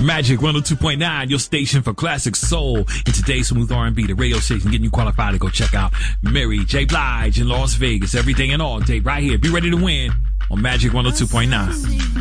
Magic 102.9, your station for classic soul and today's smooth R&B, the radio station getting you qualified to go check out Mary J. Blige in Las Vegas. Everything and all day right here. Be ready to win on Magic 102.9.